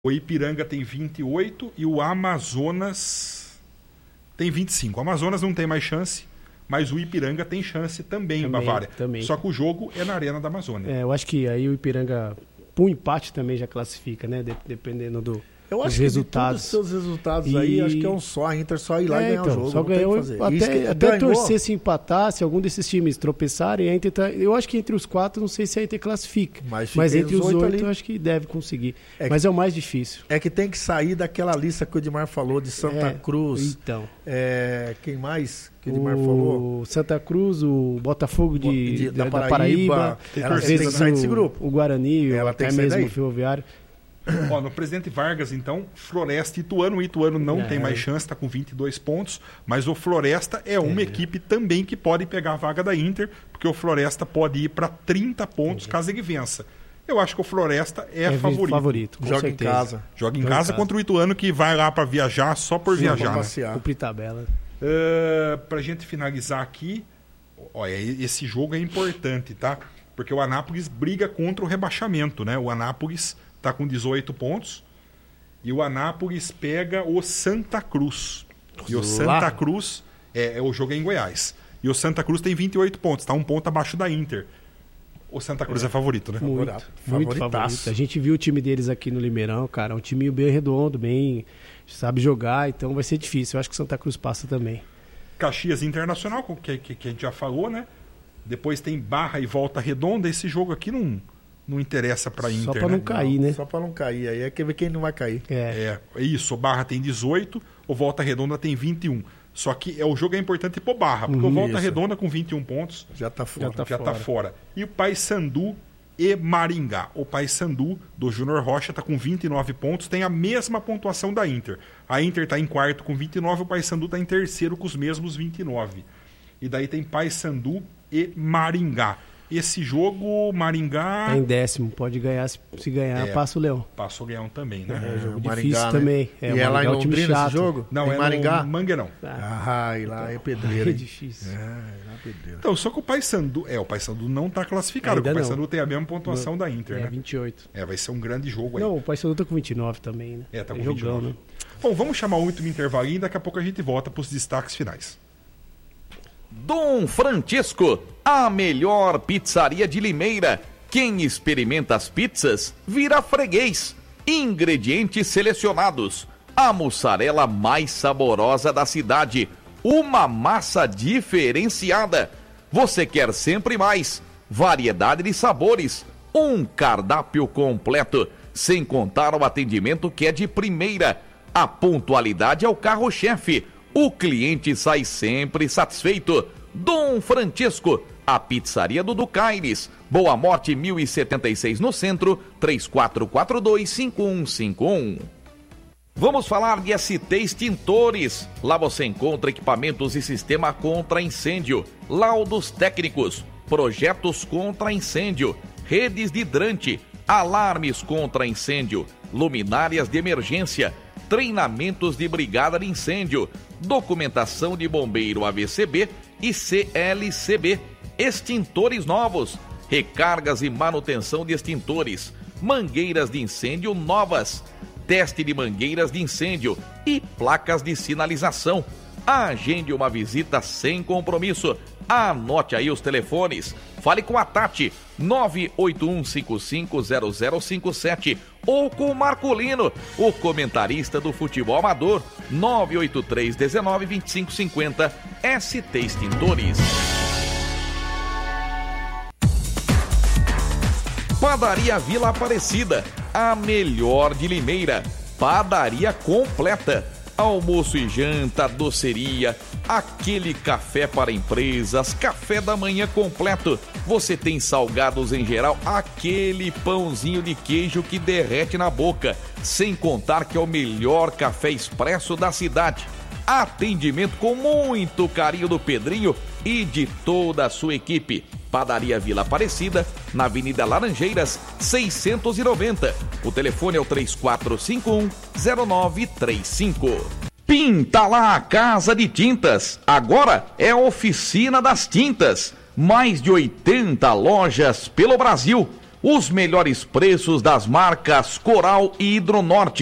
O Ipiranga tem 28 e o Amazonas tem 25. O Amazonas não tem mais chance, mas o Ipiranga tem chance também, Bavária. Também. Só que o jogo é na Arena da Amazônia. Eu acho que aí o Ipiranga, por empate também já classifica, né? Dependendo dos resultados. De todos os seus resultados aí, acho que é um só. A Inter só ir lá e ganhar o jogo. Só ganhou, até torcer se empatar, se algum desses times tropeçarem, a Inter eu acho que entre os 4, não sei se a Inter classifica. Mas entre os 8, eu acho que deve conseguir. Mas é o mais difícil. É que tem que sair daquela lista que o Edmar falou, de Santa Cruz. Então. Quem mais que o Edmar falou? Santa Cruz, o Botafogo da Paraíba. Ela tem que sair desse grupo. O Guarani, ela até mesmo o Ferroviário. No Presidente Vargas, então, Floresta e Ituano. O Ituano não tem mais chance, está com 22 pontos, mas o Floresta é uma equipe também que pode pegar a vaga da Inter, porque o Floresta pode ir para 30 pontos caso ele vença. Eu acho que o Floresta é favorito. Joga em casa. Joga em casa contra o Ituano, que vai lá para viajar só por viajar. Passear. Cumprir tabela. Para a gente finalizar aqui, olha, esse jogo é importante, tá? Porque o Anápolis briga contra o rebaixamento, né? O Anápolis está com 18 pontos e o Anápolis pega o Santa Cruz. E o Santa Cruz, o jogo é em Goiás. E o Santa Cruz tem 28 pontos, está um ponto abaixo da Inter. O Santa Cruz é favorito, né? Muito favorito. A gente viu o time deles aqui no Limeirão, cara. É um time bem redondo, bem sabe jogar, então vai ser difícil. Eu acho que o Santa Cruz passa também. Caxias Internacional, que a gente já falou, né? Depois tem Barra e Volta Redonda. Esse jogo aqui não interessa para Inter. Só para não cair, né? Só para não cair. Aí é que ver quem não vai cair. É isso. O Barra tem 18, o Volta Redonda tem 21. Só que o jogo é importante pro Barra, porque o Volta Redonda com 21 pontos já tá fora. E o Paysandu e Maringá. O Paysandu do Júnior Rocha tá com 29 pontos, tem a mesma pontuação da Inter. A Inter tá em quarto com 29, o Paysandu tá em terceiro com os mesmos 29. E daí tem Paysandu e Maringá. Esse jogo, Maringá... Tá em 10º, pode ganhar, se ganhar, passa o Leão. Passa o Leão também, né? Jogo Maringá, difícil, né? Também. E é lá em Londrina esse jogo? Não, em Maringá? Mangueirão. E lá é pedreira. É difícil. Lá é pedreira. Então, só que o Paysandu não tá classificado, porque o Paysandu tem a mesma pontuação da Inter, né? 28. Vai ser um grande jogo aí. Não, o Paysandu tá com 29 também, né? Tá com 29. Né? Bom, vamos chamar o último intervalinho e daqui a pouco a gente volta para os destaques finais. Dom Francisco, a melhor pizzaria de Limeira. Quem experimenta as pizzas vira freguês. Ingredientes selecionados. A mussarela mais saborosa da cidade. Uma massa diferenciada. Você quer sempre mais. Variedade de sabores. Um cardápio completo. Sem contar o atendimento que é de primeira. A pontualidade é o carro-chefe. O cliente sai sempre satisfeito. Dom Francisco, a pizzaria do Ducaires. Boa Morte 1076 no centro, 3442-5151. Vamos falar de ST Extintores. Lá você encontra equipamentos e sistema contra incêndio, laudos técnicos, projetos contra incêndio, redes de hidrante, alarmes contra incêndio, luminárias de emergência, treinamentos de brigada de incêndio, documentação de bombeiro AVCB e CLCB, extintores novos, recargas e manutenção de extintores, mangueiras de incêndio novas, teste de mangueiras de incêndio e placas de sinalização. Agende uma visita sem compromisso. Anote aí os telefones. Fale com a Tati, 981550057, ou com o Marcolino, o comentarista do futebol amador, 983192550, ST Extintores. Padaria Vila Aparecida, a melhor de Limeira. Padaria completa. Almoço e janta, doceria, aquele café para empresas, café da manhã completo. Você tem salgados em geral, aquele pãozinho de queijo que derrete na boca. Sem contar que é o melhor café expresso da cidade. Atendimento com muito carinho do Pedrinho e de toda a sua equipe. Padaria Vila Aparecida, na Avenida Laranjeiras, 690. O telefone é o 3451-0935. Pinta lá a Casa de Tintas. Agora é a Oficina das Tintas. Mais de 80 lojas pelo Brasil. Os melhores preços das marcas Coral e Hidronorte.